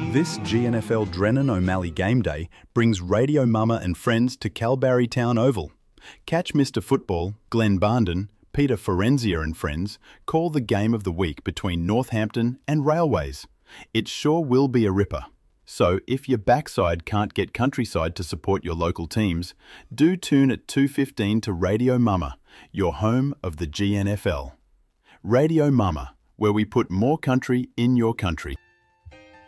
This GNFL Drennan O'Malley game day brings Radio Mama and friends to Calbarry Town Oval. Catch Mr. Football, Glenn Barnden, Peter Forenzia and friends call the game of the week between Northampton and Railways. It sure will be a ripper. So if your backside can't get Countryside to support your local teams, do tune at 2:15 to Radio Mama, your home of the GNFL. Radio Mama, where we put more country in your country.